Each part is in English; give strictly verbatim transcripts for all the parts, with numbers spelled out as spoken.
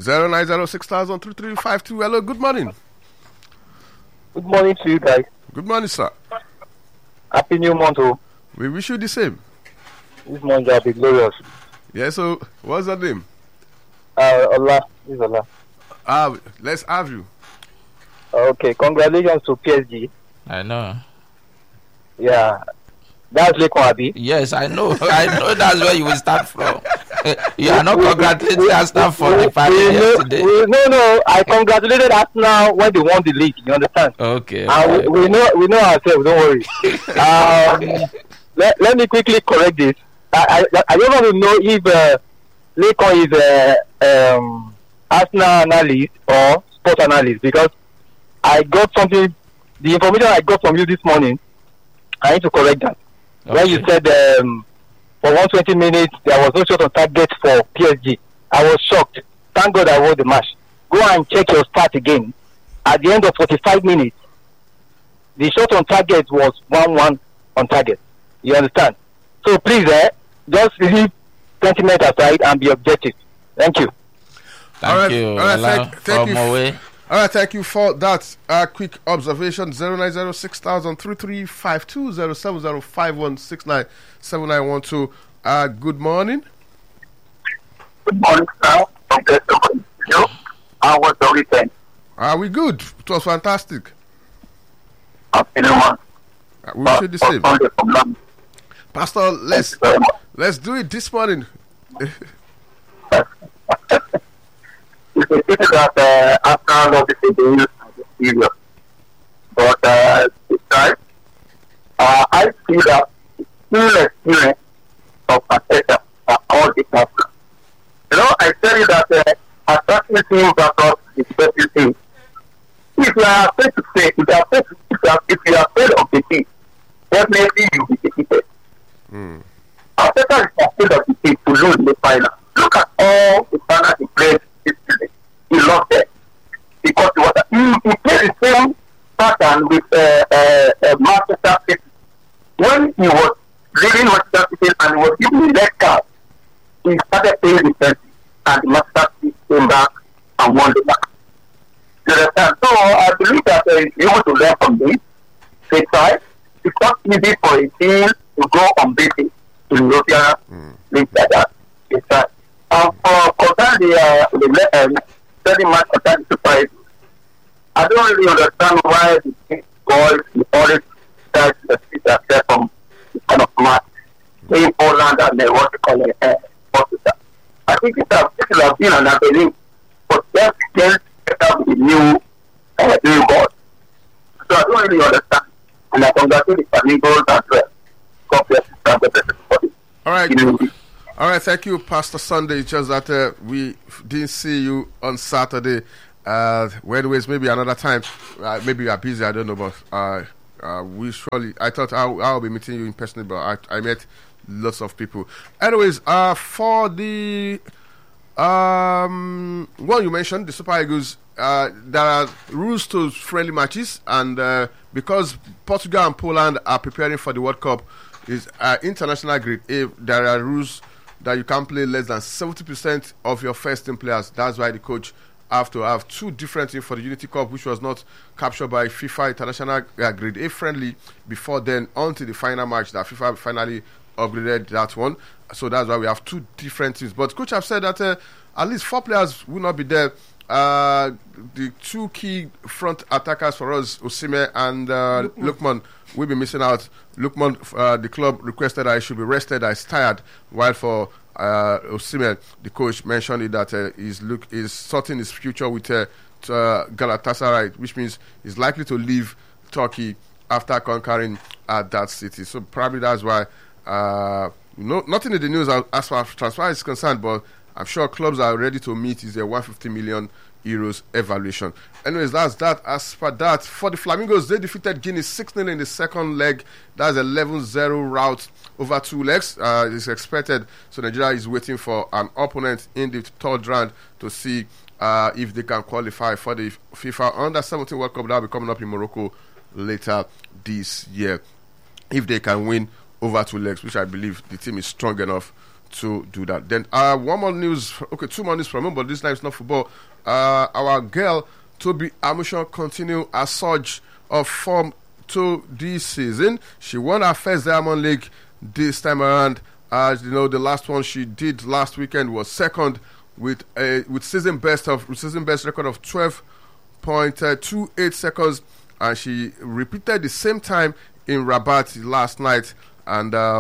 zero nine zero six thousand three three five two. Hello, good morning. Good morning to you guys. Good morning, sir. Happy New Month. Oh. We wish you the same. This month will be glorious. Yeah, so what's your name? Uh, Allah. This is Allah. Ah, let's have you. Okay, congratulations to P S G. I know. Yeah. That's Lekon Abi. Yes, I know. I know that's where you will start from. You are not congratulating Arsenal for the final yesterday. We, no, no. I congratulated Arsenal when they won the league. You understand? Okay. And okay. we, we know we know ourselves. Don't worry. um, let, let me quickly correct this. I I, I don't want to know if uh, Lekon is a um, Arsenal analyst or sports analyst, because I got something. The information I got from you this morning, I need to correct that. Okay. When you said um, for one hundred twenty minutes there was no shot on target for P S G, I was shocked. Thank God I won the match. Go and check your stat again. At the end of forty-five minutes, the shot on target was one one on target. You understand? So please, eh, just leave twenty minutes aside and be objective. Thank you. Thank all right, you. All right, thank, thank you. Away. All right, thank you for that uh, quick observation. Zero nine zero six thousand three three five two zero seven zero five one six nine seven nine one two. Uh, good morning. Good morning, sir. Okay, so how was the weekend? Are we good? It was fantastic. Happy New Month. Uh, we wish you the same. Pastor, let's let's do it this morning. It's a pity that uh, Arsenal obviously they use this period. But uh, this time, uh, I see that full experience of Arteta are all the Arsenal. You know, I tell you that uh, attacking team versus defensive team. If you are afraid to say, if you are afraid, if you are, if you are afraid of the team, definitely you will be defeated. Mm. Arteta is afraid of the team to lose the final. Look at all the finals he played this season. He lost it because he was he, he played the same pattern with uh, uh, uh, Manchester City when he was leading Manchester City and he was given the red card. He started playing defensive and the Manchester City came back and won the match. You understand? So I believe that uh, he's able to learn from this. They try. It's not easy for a team to go unbeaten to European mm. league like that. It's right. Um, for concern the uh, the um, study match concern the Super Eagles, I don't really understand why the team boys the always try to see themselves from this kind of match in Poland and they want to call it uh, Portugal. I think it has, it has been an avenue for them to get better with the new uh, new board. So I don't really understand, and I congratulate the Flamingos as well. God bless you. All right. All right, thank you, Pastor Sunday. It's just that uh, we didn't see you on Saturday. Uh, well, anyways, maybe another time. Uh, maybe you are busy, I don't know, but uh, uh, we surely, I thought I'll, I'll be meeting you in person, but I, I met lots of people. Anyways, uh, for the um, one you mentioned, the Super Eagles, uh, there are rules to friendly matches, and uh, because Portugal and Poland are preparing for the World Cup, is uh, international grade A, there are rules that you can't play less than seventy percent of your first team players. That's why the coach have to have two different teams for the Unity Cup, which was not captured by FIFA International uh, Grade A friendly before then, until the final match that FIFA finally upgraded that one. So that's why we have two different teams. But coach have said that uh, at least four players will not be there. Uh, the two key front attackers for us, Osimhen and uh, Lookman, will be missing out. Lookman, uh, the club requested I should be rested, I is tired, while for uh, Osimhen, the coach mentioned it that uh, he's, look, he's sorting his future with uh, to, uh, Galatasaray, which means he's likely to leave Turkey after conquering uh, that city. So probably that's why uh, no, nothing in the news as, as far as transfer is concerned, but I'm sure clubs are ready to meet is a one hundred fifty million euros evaluation. Anyways, that's that. As for that, for the Flamingos, they defeated Guinea six nil in the second leg. That's eleven zero route over two legs. Uh, it's expected. So Nigeria is waiting for an opponent in the third round to see uh, if they can qualify for the FIFA Under seventeen World Cup that will be coming up in Morocco later this year. If they can win over two legs, which I believe the team is strong enough to do that. Then uh, one more news, okay, two more news from him, but this time it's not football. Uh, our girl, Toby Amushon, continue a surge of form to this season. She won her first Diamond League this time around. As you know, the last one she did last weekend was second with a with season best of with season best record of twelve point two eight seconds, and she repeated the same time in Rabat last night, and uh,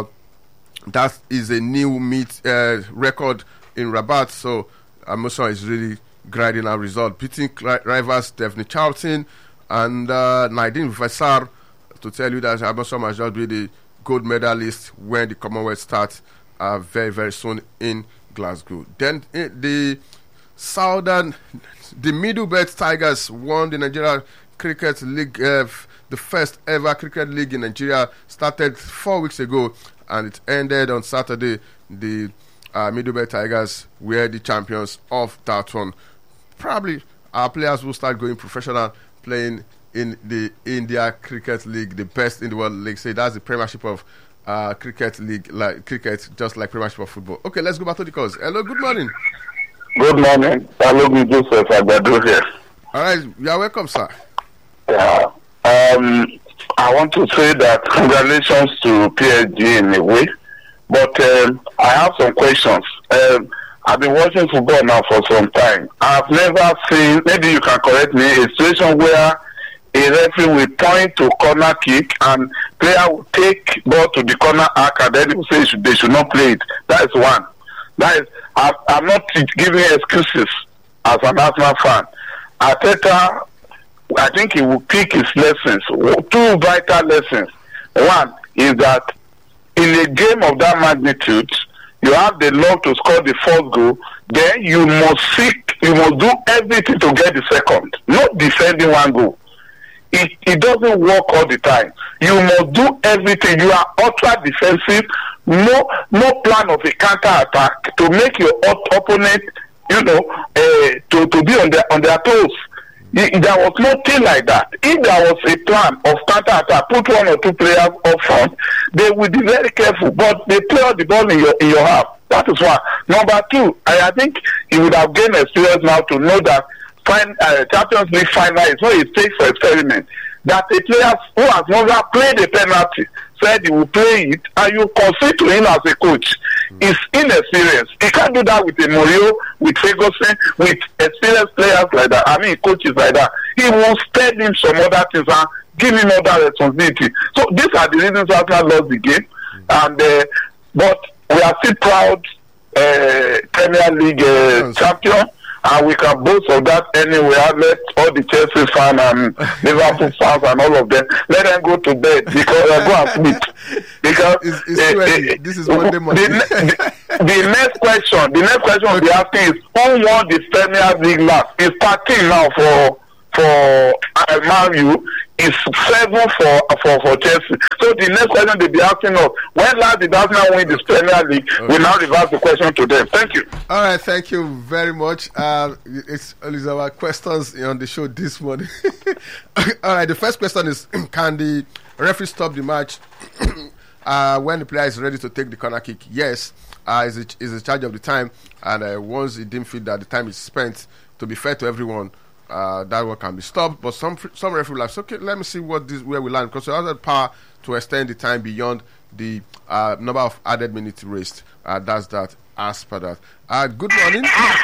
that is a new meet uh, record in Rabat. So Amushon is really grinding our result, beating rivals Daphne Charlton and uh, Nadine Vassar, to tell you that Amushon has just been the gold medalist when the Commonwealth starts uh, very, very soon in Glasgow. Then uh, the Southern, the Middlebelt Tigers won the Nigeria Cricket League, uh, the first ever cricket league in Nigeria, started four weeks ago, and it ended on Saturday. The uh, Middlebelt Tigers were the champions of that one. Probably our players will start going professional, playing in the India Cricket League, the best in the world league. Say that's the Premiership of uh, cricket league, like cricket, just like Premiership of football. Okay, let's go back to the calls. Hello, good morning. Good morning. Hello, me Joseph Agbado here. All right, you are welcome, sir. Yeah. Um, I want to say that congratulations to P S G in a way, but um, I have some questions. Um, I've been watching football now for some time. I've never seen, maybe you can correct me, a situation where a referee will point to corner kick and player will take ball to the corner arc and then he will say they should, they should not play it. That is one. That is, I, I'm not giving excuses as an Arsenal fan. Arteta, I think he will pick his lessons. Two vital lessons. One is that in a game of that magnitude, you have the luck to score the first goal, then you must seek, you must do everything to get the second, not defending one goal. It, it doesn't work all the time. You must do everything. You are ultra defensive. No, no plan of a counter attack to make your op- opponent, you know, uh, to, to be on their on their toes. It, there was nothing like that. If there was a plan of counter attack, put one or two players up front, they will be very careful. But they play all the ball in your in your half. That is one. Number two, I, I think you would have gained experience now to know that Fin- uh, Champions League final is not a safe experiment. That a player who has never played a penalty said he will play it, and you concede to him as a coach. Mm. Is inexperienced. He can't do that with a Mourinho, with Ferguson, with experienced players like that. I mean, coaches like that. He will tell him some other things and give him other responsibility. So these are the reasons Arsenal lost the game. Mm. And uh, but we are still proud uh, Premier League uh, yes. champion. And we can boast of that anywhere. Let all the Chelsea fans and Liverpool fans and all of them, let them go to bed because they go and sleep. Because it's, it's uh, uh, this is Monday morning. The, the, the next question, the next question we'll be asking is who won the Premier League last? It's thirteen now for for uh, Man U. Is seven for for for Chelsea. So the next question they'll be asking us: when last did Arsenal win the Premier League? Okay. We now reverse the question to them. Thank you. All right, thank you very much. Uh, it's it's our questions on the show this morning. All right, the first question is: can the referee stop the match uh, when the player is ready to take the corner kick? Yes, uh, is is in charge of the time, and uh, once he deems fit that the time is spent, to be fair to everyone. Uh, that one can be stopped, but some some referee like, okay, let me see what this where we land, because we have the power to extend the time beyond the uh, number of added minutes raced. Uh, that's that. As per that. Uh, good morning.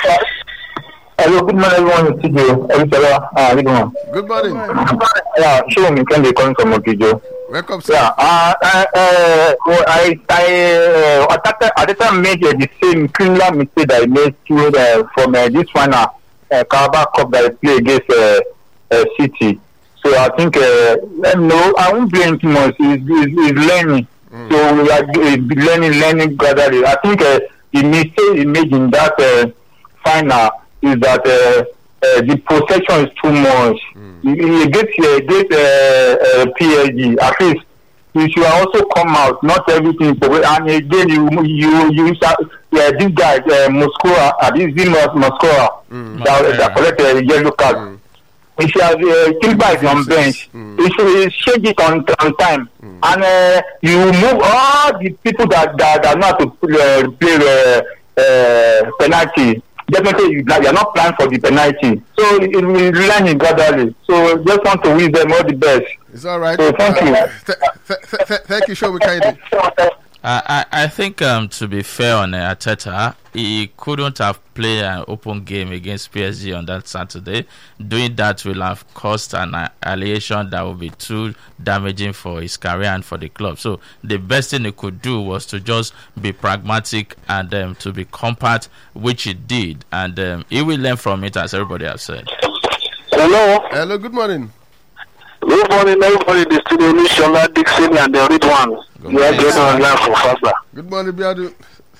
Hello, good morning, everyone. It's Tijo. Uh, good morning. Good morning. Yeah, sure. Me can be calling from Tijo. Welcome, sir. Yeah. Uh, uh, uh, well, I I uh, at that at the time made uh, the same criminal mistake that I made through uh, from uh, this final. Uh, Carabao Cup that I play against uh, uh, City. So I think, uh, let me know, I won't blame too much. It's, it's, it's learning. Mm. So we are uh, learning, learning gradually. I think uh, the mistake he made in that uh, final is that uh, uh, the possession is too much. Mm. Against, uh, against uh, uh, P S G, at least you should also come out, not everything. And again, you you you yeah, this guy uh, Moscow, uh, this is Moscow mm. that, that collected a yellow card. Mm. he should have uh, Kilba is on bench. Mm. He should change it on, on time. Mm. And uh, you move all the people that that, that know how to uh, play uh, uh, penalty. Definitely, you are not planning for the penalty. So it will learn gradually. So just want to wish them all the best. It's all right. So thank uh, you. Th- th- th- th- thank you, Show Me Kindly. I, I I think um, to be fair on uh, Arteta, he couldn't have played an open game against P S G on that Saturday. Doing that will have caused an uh, allegation that would be too damaging for his career and for the club. So the best thing he could do was to just be pragmatic and um, to be compact, which he did. And um, he will learn from it, as everybody has said. Hello. Hello, good morning. Good morning, everybody in the studio. Mishola, Dixon, and the Red Ones. We are getting online for faster. Good morning, Biadu.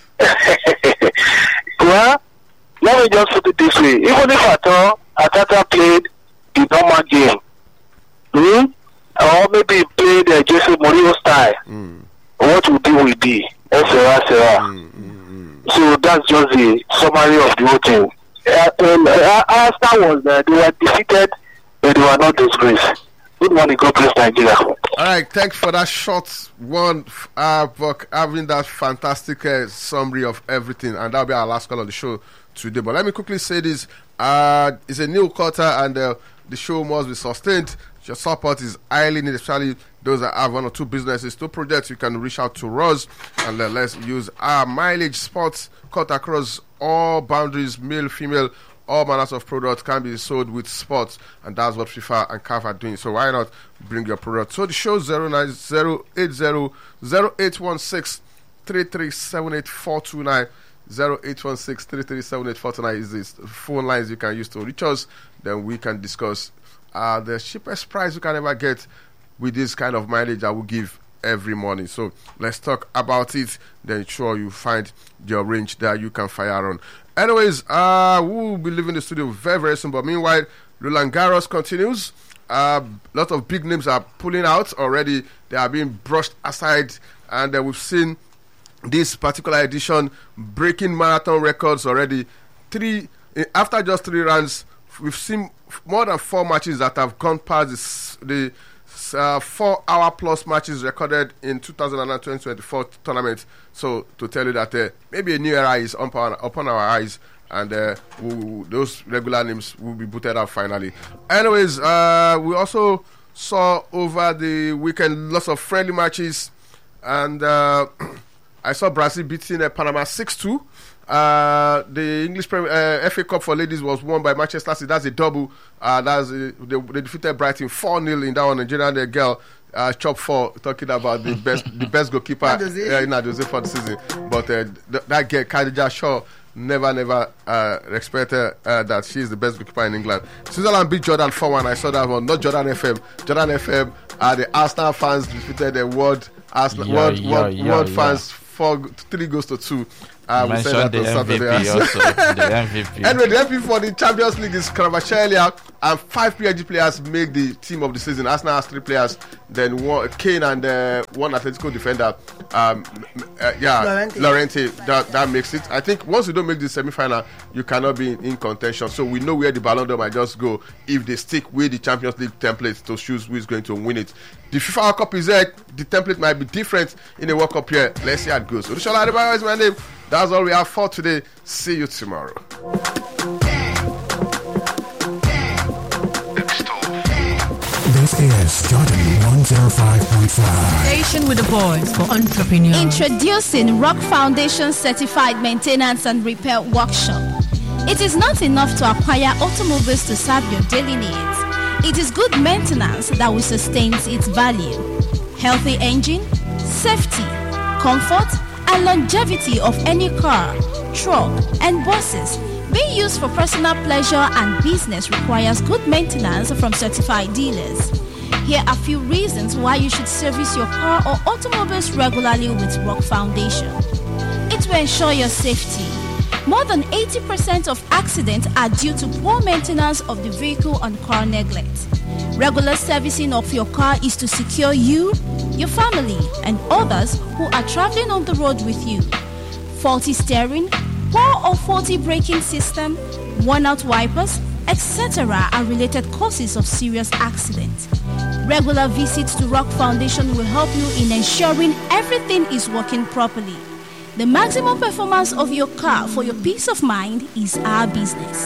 Well, let me just put it this way. Even if at all Atata played the normal game, hmm? or maybe he played the uh, Jose Mourinho style, mm. what would be will be. Et cetera, et cetera. Mm, mm, mm. So that's just the summary of the whole thing. Uh, um, uh, Arsenal was uh, they were defeated, but they were not disgraced. Good morning, God bless Nigeria. All right, thanks for that short one, uh, for having that fantastic uh, summary of everything, and that'll be our last call on the show today. But let me quickly say this: uh, it's a new quarter, and uh, the show must be sustained. Your support is highly needed, especially those that have one or two businesses, two projects. You can reach out to us, and uh, let's use our mileage sports cut across all boundaries, male, female. All manners of products can be sold with sports, and that's what FIFA and C A F are doing. So why not bring your product? So the show zero nine zero eight zero zero eight one six three three seven eight four two nine zero eight one six three three seven eight four two nine is this phone lines you can use to reach us. Then we can discuss uh, the cheapest price you can ever get with this kind of mileage I will give every morning. So let's talk about it. Then sure you find your range that you can fire on. Anyways, uh, we'll be leaving the studio very, very soon. But meanwhile, Roland Garros continues. A uh, lot of big names are pulling out already. They are being brushed aside. And uh, we've seen this particular edition breaking marathon records already. Three After just three rounds, we've seen more than four matches that have gone past the, the uh, four-hour plus matches recorded in two thousand twenty twenty-four tournament. So to tell you that uh, maybe a new era is upon, upon our eyes, and uh, we'll, those regular names will be booted out finally. Anyways, uh, we also saw over the weekend lots of friendly matches, and uh, I saw Brazil beating uh, Panama six two. Uh, the English Premier, uh, F A Cup for ladies was won by Manchester City. That's a double. Uh, that's a, they, they defeated Brighton four nil in that one. Nigerian uh, girl uh, Chop four, talking about the best the best goalkeeper uh, in Adoze for the season. But uh, th- that girl, Khadija Shaw, never never uh, expected uh, that she's the best goalkeeper in England. Switzerland beat Jordan four one. I saw that one. Not Jordan F M. Jordan F M. Uh, the Arsenal fans defeated the world Arsenal, yeah, world, yeah, world, yeah, world yeah. fans four three goes to two. Uh, we said that the on M V P Saturday. also. The M V P. Anyway, the M V P for the Champions League is Kvaratskhelia, and five P S G players make the team of the season. Arsenal has three players, then one Kane and uh, one Atletico defender. Um, uh, yeah, Llorente. Llorente. That that makes it. I think once you don't make the semi-final, you cannot be in, in contention. So we know where the Ballon d'Or might just go if they stick with the Champions League template to choose who is going to win it. The FIFA World Cup is there. The template might be different in the World Cup here. Let's see how it goes. Odushola Adebayo is my name. That's all we have for today. See you tomorrow. This is Jordan one oh five point five. Station with the voice for entrepreneurs. Introducing Rock Foundation Certified Maintenance and Repair Workshop. It is not enough to acquire automobiles to serve your daily needs. It is good maintenance that will sustain its value. Healthy engine, safety, comfort, and longevity of any car, truck, and buses being used for personal pleasure and business requires good maintenance from certified dealers. Here are a few reasons why you should service your car or automobiles regularly with Rock Foundation. It will ensure your safety. More than eighty percent of accidents are due to poor maintenance of the vehicle and car neglect. Regular servicing of your car is to secure you, your family, and others who are traveling on the road with you. Faulty steering, poor or faulty braking system, worn-out wipers, et cetera are related causes of serious accidents. Regular visits to Rock Foundation will help you in ensuring everything is working properly. The maximum performance of your car for your peace of mind is our business.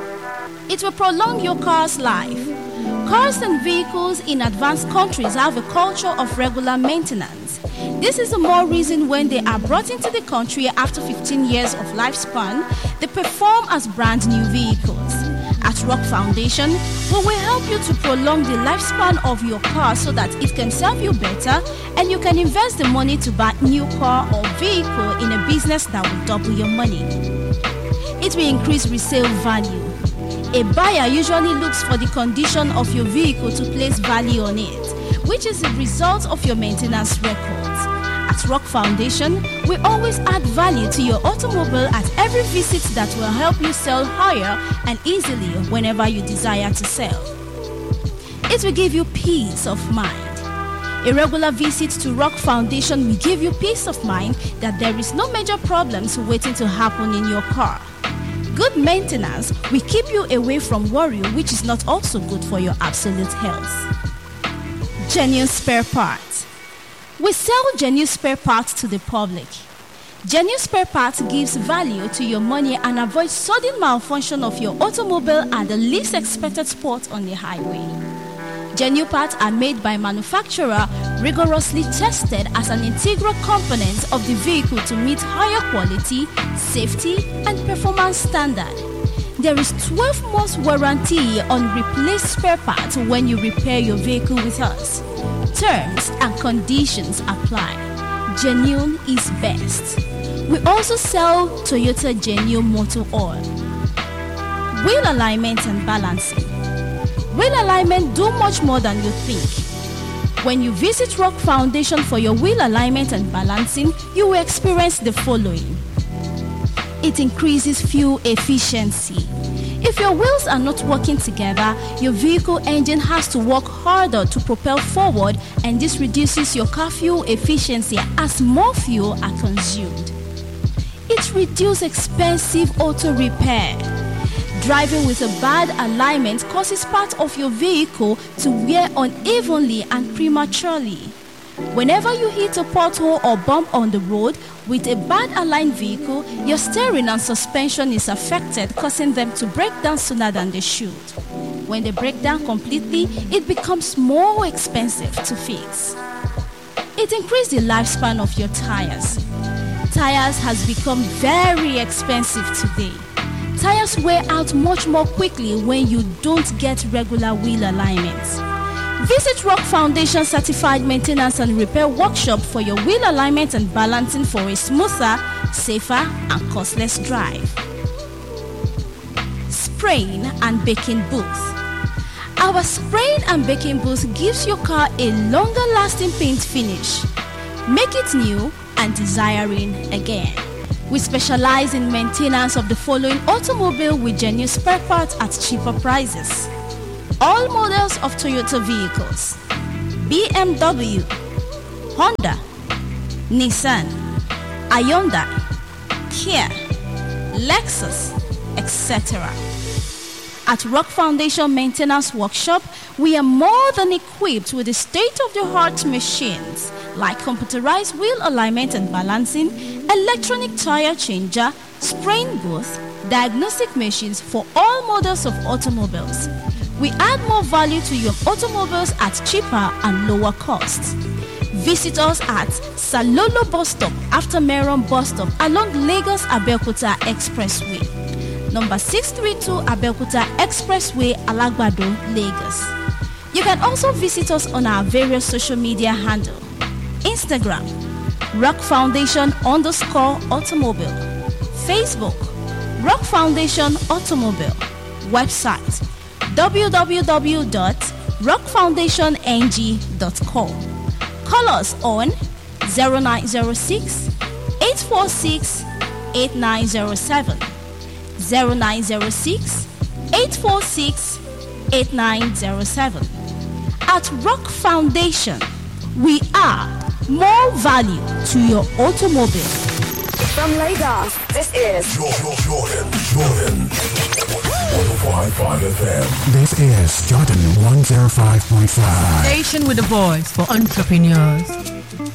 It will prolong your car's life. Cars and vehicles in advanced countries have a culture of regular maintenance. This is the more reason when they are brought into the country after fifteen years of lifespan, they perform as brand new vehicles. At Rock Foundation, we will help you to prolong the lifespan of your car so that it can serve you better and you can invest the money to buy a new car or vehicle in a business that will double your money. It will increase resale value. A buyer usually looks for the condition of your vehicle to place value on it, which is the result of your maintenance records. At Rock Foundation, we always add value to your automobile at every visit that will help you sell higher and easily whenever you desire to sell. It will give you peace of mind. A regular visit to Rock Foundation will give you peace of mind that there is no major problems waiting to happen in your car. Good maintenance will keep you away from worry, which is not also good for your absolute health. Genuine spare parts. We sell genuine spare parts to the public. Genuine spare parts gives value to your money and avoids sudden malfunction of your automobile at the least expected spot on the highway. Genuine parts are made by manufacturer, rigorously tested as an integral component of the vehicle to meet higher quality, safety, and performance standard. There is twelve months warranty on replaced spare parts when you repair your vehicle with us. Terms and conditions apply. Genuine is best. We also sell Toyota Genuine Motor Oil. Wheel alignment and balancing. Wheel alignment do much more than you think. When you visit Rock Foundation for your wheel alignment and balancing, you will experience the following. It increases fuel efficiency. If your wheels are not working together, your vehicle engine has to work harder to propel forward, and this reduces your car fuel efficiency as more fuel are consumed. It reduces expensive auto repair. Driving with a bad alignment causes part of your vehicle to wear unevenly and prematurely. Whenever you hit a pothole or bump on the road with a bad aligned vehicle, your steering and suspension is affected, causing them to break down sooner than they should. When they break down completely, it becomes more expensive to fix. It increases the lifespan of your tires. Tires has become very expensive today. Tires wear out much more quickly when you don't get regular wheel alignments. Visit Rock Foundation Certified Maintenance and Repair Workshop for your wheel alignment and balancing for a smoother, safer, and costless drive. Spraying and baking booth. Our spraying and baking booth gives your car a longer lasting paint finish. Make it new and desiring again. We specialize in maintenance of the following automobile with genuine spare parts at cheaper prices. All models of Toyota vehicles, B M W, Honda, Nissan, Hyundai, Kia, Lexus, et cetera. At Rock Foundation Maintenance Workshop, we are more than equipped with the state-of-the-art machines like computerized wheel alignment and balancing, electronic tire changer, spraying booth, diagnostic machines for all models of automobiles. We add more value to your automobiles at cheaper and lower costs. Visit us at Salolo Bus Stop after Meron Bus Stop along Lagos Abeokuta Expressway. Number six three two Abeokuta Expressway, Alagbado, Lagos. You can also visit us on our various social media handles. Instagram, Rock Foundation underscore automobile. Facebook, Rock Foundation Automobile. Website, w w w dot rock foundation n g dot com. Call us on zero nine zero six, eight four six, eight nine zero seven, zero nine zero six, eight four six, eight nine zero seven. At Rock Foundation, we are more value to your automobile. From Lagos, this is Jordan, Jordan, Jordan. one oh five point five F M. This is Jordan one oh five point five. Station with a voice for entrepreneurs.